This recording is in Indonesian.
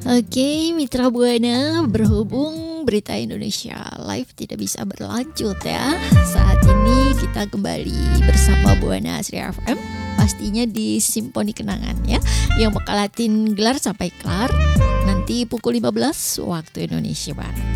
Oke, Mitra Buana, berhubung berita Indonesia Live tidak bisa berlanjut ya. Saat ini kita kembali bersama Buana Asri FM, pastinya di Simponi Kenangan ya, yang bakal latin gelar sampai kelar nanti pukul 15 waktu Indonesia Barat.